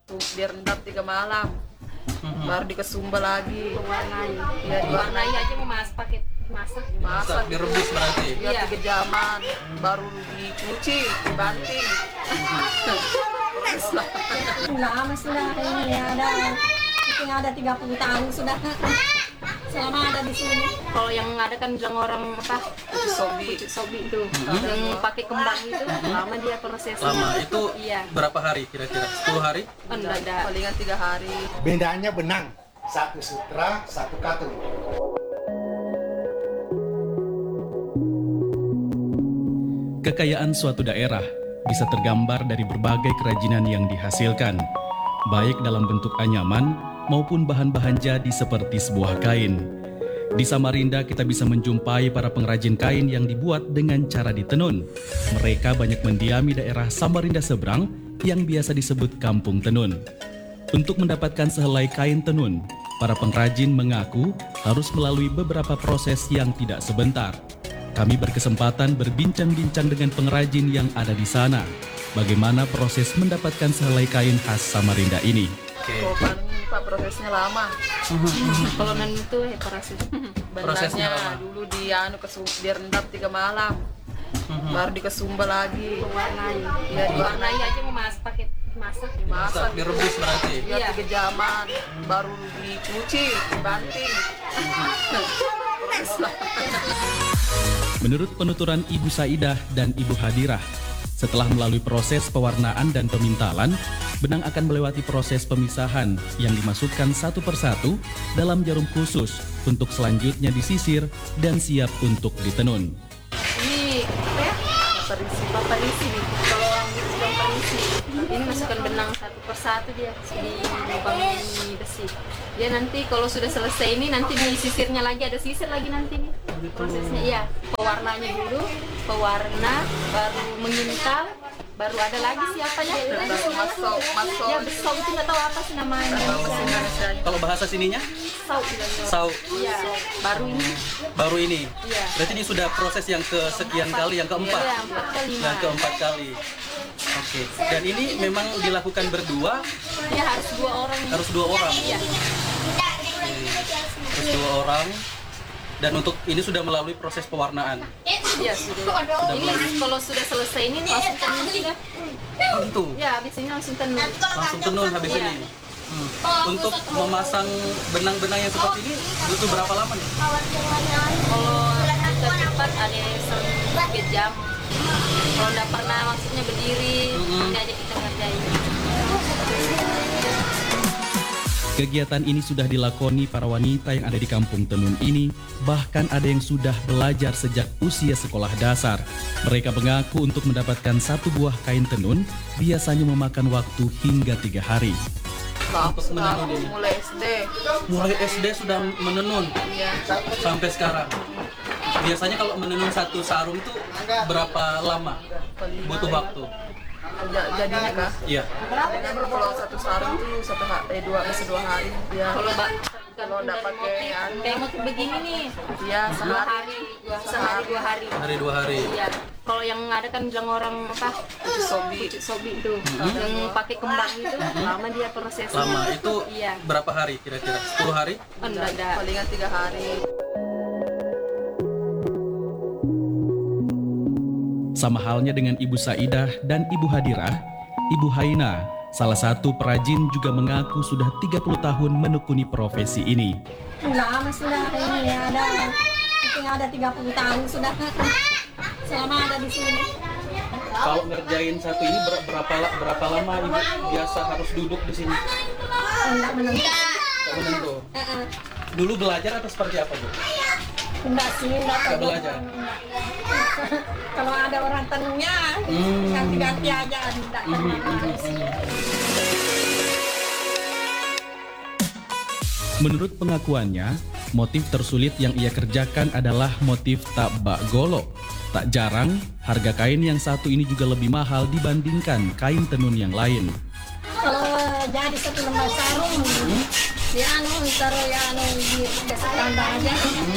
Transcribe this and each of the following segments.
biar rendam 3 malam. Baru dikesumba lagi. Warnai. Ya, Diwarnai aja mau pakai masak. Masak direbus berarti. ya 3 jaman. Baru dicuci, dibanting. Proses lah. Lama sudah ini ada. Mungkin ada 30 tahun sudah. Selama ada di sini. Kalau yang ada kan bilang orang apa? Pucuk sobi itu. Yang pakai kembang itu lama dia prosesnya. Lama itu Iya. berapa hari kira-kira? 10 hari? Enggak ada. Palingan 3 hari. Bedanya benang, satu sutra, satu katun. Kekayaan suatu daerah bisa tergambar dari berbagai kerajinan yang dihasilkan, baik dalam bentuk anyaman maupun bahan-bahan jadi seperti sebuah kain. Di Samarinda kita bisa menjumpai para pengrajin kain yang dibuat dengan cara ditenun. Mereka banyak mendiami daerah Samarinda seberang yang biasa disebut Kampung Tenun. Untuk mendapatkan sehelai kain tenun, para pengrajin mengaku harus melalui beberapa proses yang tidak sebentar. Kami berkesempatan berbincang-bincang dengan pengrajin yang ada di sana. Bagaimana proses mendapatkan sehelai kain khas Samarinda ini? Oh, paling Pak prosesnya lama. Kalau nan itu Prosesnya lama. Benangnya dulu biar rendam 3 malam. Baru dikesumba lagi. Warnai. Ya, Diwarnai aja mau pakai masak. Masak direbus berarti. ya 3 jaman. Baru dicuci, dibanting. Proses lah. Menurut penuturan Ibu Saidah dan Ibu Hadirah, setelah melalui proses pewarnaan dan pemintalan, benang akan melewati proses pemisahan yang dimasukkan satu persatu dalam jarum khusus untuk selanjutnya disisir dan siap untuk ditenun. Ini apa ya? Paparisi. Kalau orang itu bilang parisi. Ini masukkan benang satu persatu dia di lubang ini besi. Dia nanti kalau sudah selesai ini nanti disisirnya lagi, ada sisir lagi nanti nih. Prosesnya iya, pewarnanya dulu, pewarna, baru mengintal, baru ada lagi siapanya. Baru masuk. Ya besok itu nggak tahu apa sih namanya. Kalau bahasa sininya? Sau. Sau. Iya, baru ini. Iya. Berarti ini sudah proses yang kesekian kali, yang keempat. Iya, 4 kali. Yang keempat kali. Oke. Dan ini memang dilakukan berdua, Ya harus 2 orang. harus 2 orang. Iya. Harus 2 orang. Dan untuk ini sudah melalui proses pewarnaan. Iya sudah. Ini kalau sudah selesai ini langsung tenun sudah. Oh gitu. Ya habis ini langsung tenun. Langsung tenun habis Iya. ini. Untuk memasang benang-benang yang seperti ini butuh berapa lama nih? Kalau kita cepat ada yang 3 jam. Kalau nggak pernah maksudnya berdiri, ini aja kita ngerjain. Kegiatan ini sudah dilakoni para wanita yang ada di Kampung Tenun ini, bahkan ada yang sudah belajar sejak usia sekolah dasar. Mereka mengaku untuk mendapatkan satu buah kain tenun biasanya memakan waktu hingga 3 hari. Untuk menenun ini. Mulai SD. Mulai SD sudah menenun Iya. sampai sekarang. Biasanya kalau menenun satu sarung itu berapa lama? Butuh waktu? Jadinya kah? Iya. Kalau satu sarung itu bisa 2 hari. Ya. Kalau nggak pakai kayak motif begini nih, Ya, 2 hari, sehari 2 hari. Hari 2 hari. Iya. Kalau yang ada kan bilang orang apa? Pucuk sobi itu. Yang pakai kembang itu lama dia prosesnya. Lama itu Iya. berapa hari kira-kira? 10 hari? Enggak ada. Palingan 3 hari. Sama halnya dengan Ibu Saidah dan Ibu Hadirah, Ibu Haina, salah satu perajin juga mengaku sudah 30 tahun menekuni profesi ini. Lama sudah ini ada. Mungkin ada 30 tahun sudah. Selama ada di sini. Kalau ngerjain satu ini berapa lama Ibu biasa harus duduk di sini? Enggak menentu. Nggak menentu. Dulu belajar atau seperti apa, Bu? Enggak sih, enggak belajar. Kalau ada orang tenungnya, ganti-ganti aja, enggak Menurut pengakuannya, motif tersulit yang ia kerjakan adalah motif tabak golo. Tak jarang, harga kain yang satu ini juga lebih mahal dibandingkan kain tenun yang lain. Kalau jadi 1 lembar sarung, ya taruh ya di dasar tambah aja.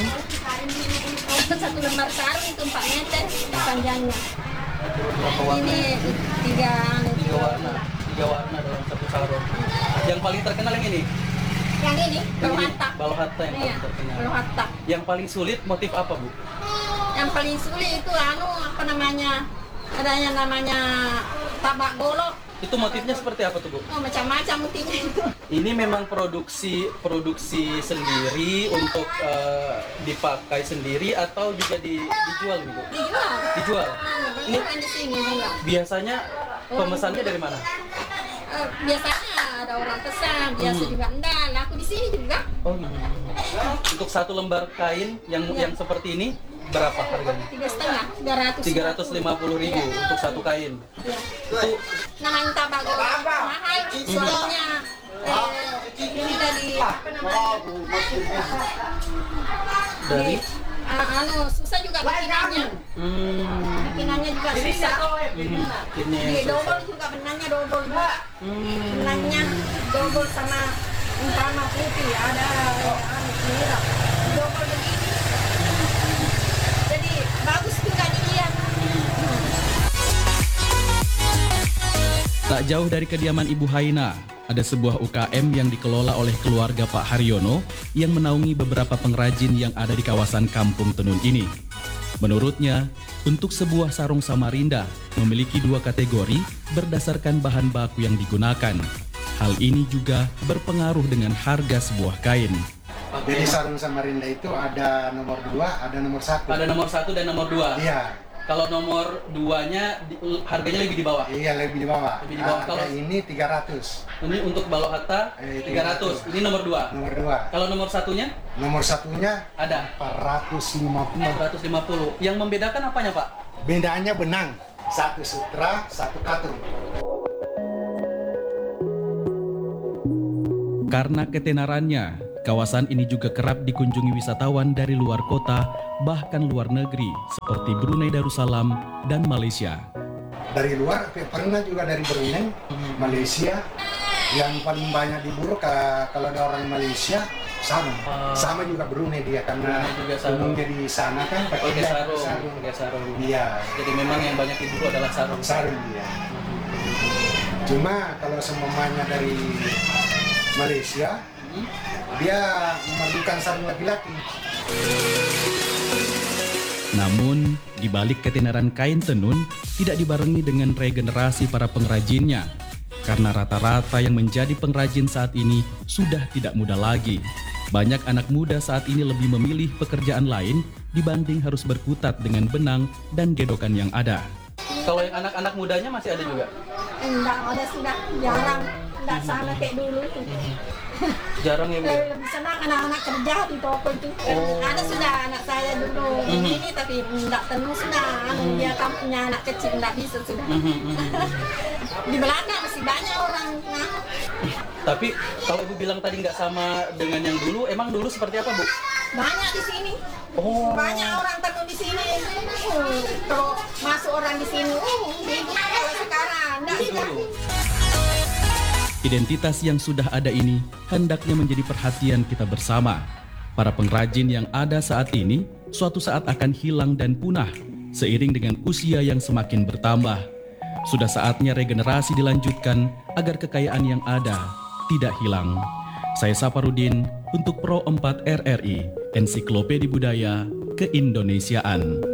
1 lembar sarung itu 4 meter panjangnya. Ini 3 warna. 3 warna dalam satu sarung. Yang paling terkenal yang ini. Yang ini, Yang ini, Balhatta. Balo Hatta yang Iya, paling terkenal. Balhatta. Yang paling sulit motif apa, Bu? Yang paling sulit itu apa namanya? Adanya namanya tabak golok. Itu motifnya seperti apa tuh, Bu? Oh, macam-macam motifnya itu. Ini memang produksi sendiri untuk dipakai sendiri atau juga dijual, Bu? Dijual. Dijual. Ini kan di sini juga. Biasanya pemesannya dari mana? Biasanya ada orang pesan, biasa juga enggak. Laku di sini juga. Oh, untuk satu lembar kain yang seperti ini berapa harganya? 3,5, 350.000 untuk satu kain. Ya. Itu Namanya tabak golok mahal. Soalnya ini dari dari susah juga bikinannya. Bikinannya juga susah. ini Di double juga benangnya double juga. Benangnya double sama umpama putih ada merah. Double begini. Jadi bagus juga dilihat. Tak jauh dari kediaman Ibu Haina, ada sebuah UKM yang dikelola oleh keluarga Pak Haryono yang menaungi beberapa pengrajin yang ada di kawasan Kampung Tenun ini. Menurutnya, untuk sebuah sarung Samarinda memiliki 2 kategori berdasarkan bahan baku yang digunakan. Hal ini juga berpengaruh dengan harga sebuah kain. Jadi sarung Samarinda itu ada nomor 2, ada nomor 1. ada nomor 1 dan nomor 2. Iya, Kalau nomor 2-nya harganya lebih di bawah. iya lebih di bawah. Lebih di bawah. Kalau Kalau- ini 300. Ini untuk Balo Hatta 300. Ini nomor 2. Nomor 2. Kalau nomor 1-nya Nomor 1-nya ada 450. 450. Yang membedakan apanya, Pak? Bedanya benang. 1 sutra, 1 katun. Karena ketenarannya, kawasan ini juga kerap dikunjungi wisatawan dari luar kota, bahkan luar negeri, seperti Brunei Darussalam dan Malaysia. Dari luar, pernah juga dari Brunei, Malaysia. Yang paling banyak diburu kalau ada orang Malaysia, sama juga Brunei dia karena Brunei juga sarung. umumnya di sana kan Pakai sarung. sarung. Pakai sarung. Iya, Jadi memang yang banyak diburu adalah sarung. sarung dia. Cuma kalau semuanya dari Malaysia, dia memadukan sarung laki-laki. Namun, di balik ketenaran kain tenun tidak dibarengi dengan regenerasi para pengrajinnya. Karena rata-rata yang menjadi pengrajin saat ini sudah tidak muda lagi. Banyak anak muda saat ini lebih memilih pekerjaan lain dibanding harus berkutat dengan benang dan gedokan yang ada. Kalau yang anak-anak mudanya masih ada juga? Enggak ada sudah jarang. Enggak sama kayak dulu tuh. Jarang ya, Bu? Lebih senang anak-anak kerja di toko itu. Ada sudah anak saya dulu ini tapi enggak tenun sudah. Dia kampungnya anak kecil enggak bisa sudah. Di Belanda masih banyak orang. Tapi kalau Ibu bilang tadi nggak sama dengan yang dulu, emang dulu seperti apa, Bu? Banyak di sini. Oh. Banyak orang tenun di sini. Kalau masuk orang di sini, itu kalau sekarang enggak sudah. Identitas yang sudah ada ini hendaknya menjadi perhatian kita bersama. Para pengrajin yang ada saat ini suatu saat akan hilang dan punah seiring dengan usia yang semakin bertambah. Sudah saatnya regenerasi dilanjutkan agar kekayaan yang ada tidak hilang. Saya Saparudin untuk Pro 4 RRI, Ensiklopedia Budaya Keindonesiaan.